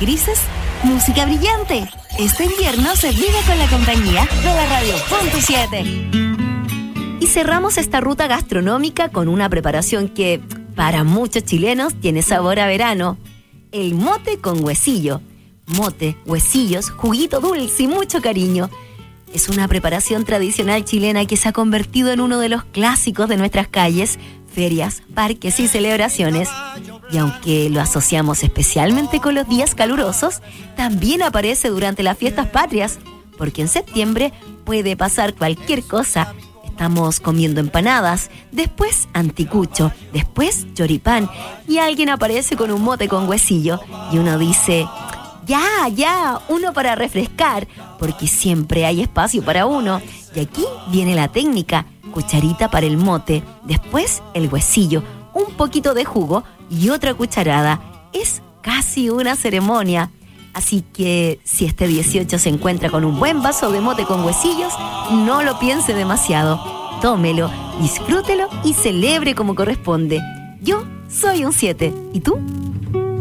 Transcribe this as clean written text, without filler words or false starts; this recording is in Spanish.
grises, música brillante. Este invierno se vive con la compañía de la Radio Punto 7. Y cerramos esta ruta gastronómica con una preparación que, para muchos chilenos, tiene sabor a verano. El mote con huesillo. Mote, huesillos, juguito dulce y mucho cariño. Es una preparación tradicional chilena que se ha convertido en uno de los clásicos de nuestras calles, ferias, parques y celebraciones. Y aunque lo asociamos especialmente con los días calurosos, también aparece durante las fiestas patrias, porque en septiembre puede pasar cualquier cosa. Estamos comiendo empanadas, después anticucho, después choripán, y alguien aparece con un mote con huesillo, y uno dice: ya, uno para refrescar, porque siempre hay espacio para uno. Y aquí viene la técnica: cucharita para el mote, después el huesillo, un poquito de jugo y otra cucharada. Es casi una ceremonia. Así que si este 18 se encuentra con un buen vaso de mote con huesillos, no lo piense demasiado. Tómelo, disfrútelo y celebre como corresponde. Yo soy un 7. ¿Y tú?